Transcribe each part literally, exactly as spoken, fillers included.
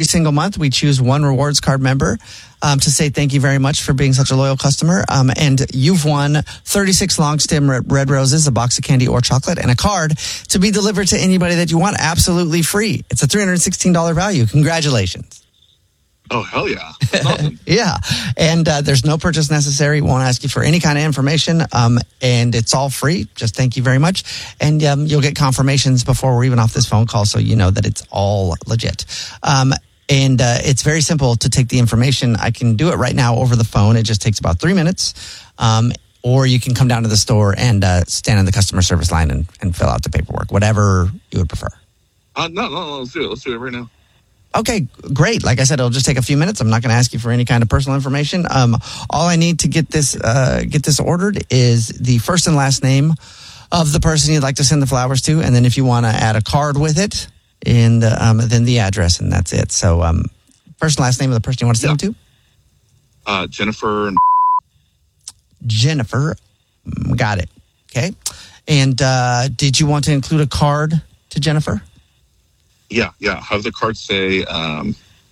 single month, we choose one rewards card member um, to say thank you very much for being such a loyal customer. Um, and you've won thirty-six long stem red roses, a box of candy or chocolate, and a card to be delivered to anybody that you want absolutely free. It's a three hundred sixteen dollars value. Congratulations. Oh, hell yeah. That's awesome. Yeah. And uh, there's no purchase necessary. Won't ask you for any kind of information. Um, and it's all free. Just thank you very much. And um, you'll get confirmations before we're even off this phone call, so you know that it's all legit. Um, and uh, it's very simple to take the information. I can do it right now over the phone. It just takes about three minutes. Um, or you can come down to the store and uh, stand in the customer service line and, and fill out the paperwork, whatever you would prefer. Uh, no, no, no, let's do it. Let's do it right now. Okay, great. Like I said, it'll just take a few minutes. I'm not going to ask you for any kind of personal information. Um, all I need to get this uh, get this ordered is the first and last name of the person you'd like to send the flowers to, and then if you want to add a card with it, and um, then the address, and that's it. So, um, first and last name of the person you want to send yeah. them to? Uh, Jennifer. Jennifer. Got it. Okay. And uh, did you want to include a card to Jennifer? Yeah, yeah. Have the card say, um,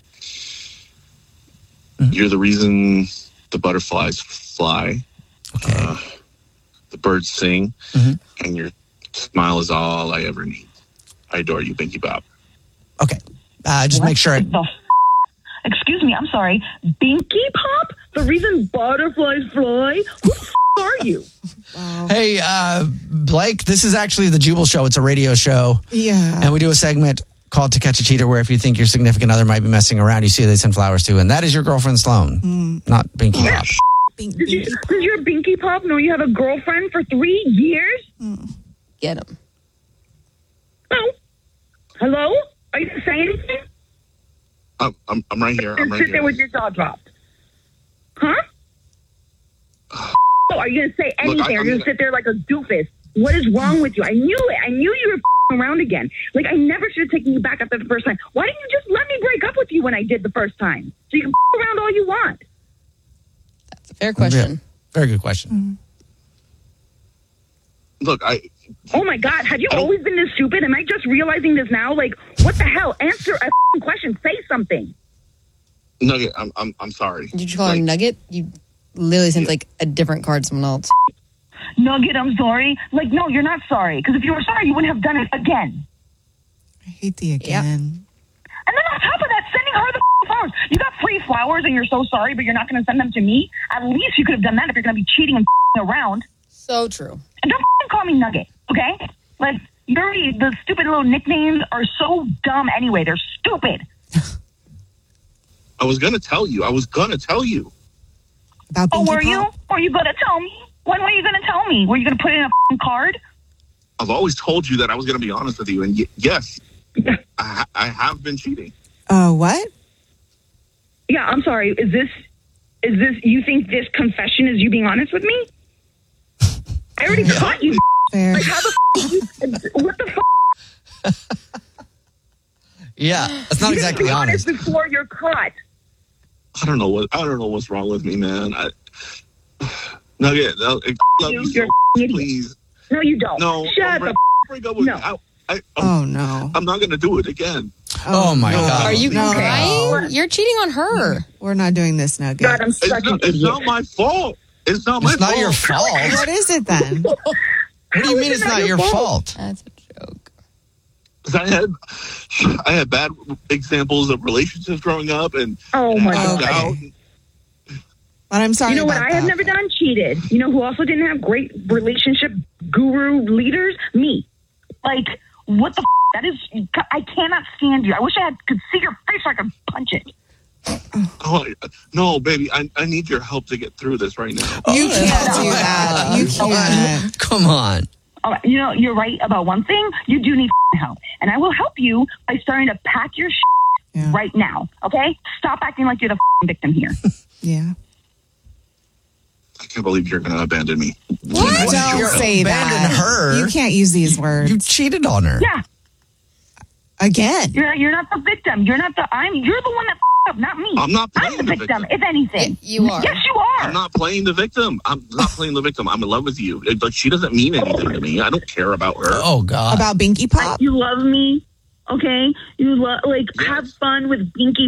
mm-hmm. you're the reason the butterflies fly, okay. uh, the birds sing, mm-hmm. and your smile is all I ever need. I adore you, Binky Bob. Okay. Uh, just what make sure. I- the f- Excuse me, I'm sorry. Binky Pop? The reason butterflies fly? Who the f- are you? Wow. Hey, uh, Blake, this is actually the Jubal Show. It's a radio show. Yeah. And we do a segment called To Catch a Cheater, where if you think your significant other might be messing around, you see who they send flowers to. And that is your girlfriend, Sloan, mm. not Binky yeah. Pop. Bink, Did you, does your Binky Pop know you have a girlfriend for three years? Mm. Get him. Oh. Hello? Are you saying anything? I'm, I'm, I'm right here. I'm right sit here. there with your jaw dropped. Huh? Oh, are you going to say anything? Look, I, or are I'm you going to sit there like a doofus? What is wrong with you? I knew it. I knew you were around again. Like, I never should have taken you back after the first time. Why didn't you just let me break up with you when I did the first time? So you can around all you want. That's a fair question. Yeah. Very good question. Mm-hmm. Look, I... Oh, my God. Have you always been this stupid? Am I just realizing this now? Like, what the hell? Answer a question. Say something. Nugget, I'm I'm, I'm sorry. Did you call like, her Nugget? You literally sent, like, a different card to someone else. Nugget, I'm sorry. Like, no, you're not sorry. Because if you were sorry, you wouldn't have done it again. I hate the again. Yep. And then on top of that, sending her the flowers. You got free flowers and you're so sorry, but you're not going to send them to me? At least you could have done that if you're going to be cheating and around. So true. And don't call me Nugget, okay? Like, you're, the stupid little nicknames are so dumb anyway. They're stupid. I was going to tell you. I was going to tell you. About oh, Binky were Pop? you? Were you going to tell me? When were you going to tell me? Were you going to put in a card? I've always told you that I was going to be honest with you. And y- yes, I, ha- I have been cheating. Uh, what? Yeah, I'm sorry. Is this, is this, you think this confession is you being honest with me? I already yeah. caught you. Fair. Like, how the f- you, what the f- Yeah, that's not you exactly be honest. honest. Before you're caught. I don't know what I don't know what's wrong with me, man. I, no, yeah, no, I love you, You're so, an idiot. please. No, you don't. No, Shut break, up. break up with No. me. I, I, Oh, no. I'm not going to do it again. Oh, my no. God. Are you No. crying? You're cheating on her. We're not doing this, Nugget. God, I'm It's such not, an it's idiot. not my fault. It's not my It's not fault. your fault. What is it then? What do you mean it's not your fault? That's a joke. 'Cause I had I had bad examples of relationships growing up, and Oh, my and I God. was out. But I'm sorry You know what about I have that. never done? Cheated. You know who also didn't have great relationship guru leaders? Me. Like, what the f***? That is, I cannot stand you. I wish I had, could see your face so I could punch it. Oh, no, baby, I, I need your help to get through this right now. You can't do that. You can't. Come on. All right, you know, you're right about one thing. You do need f***ing help. And I will help you by starting to pack your shit Yeah. right now, okay? Stop acting like you're the f***ing victim here. Yeah. I can't believe you're going to abandon me. What? Don't You're say that. abandon her. You can't use these words. You cheated on her. Yeah, Again. you're you're not the victim. You're not the, I'm, you're the one that f***ed up, not me. I'm not I'm playing the the victim, victim. if anything. You are. Yes, you are. I'm not playing the victim. I'm not playing the victim. I'm in love with you. It, like, she doesn't mean anything to me. I don't care about her. Oh, God. About Binky Pop? You love me, okay? You love, like, have fun with Binky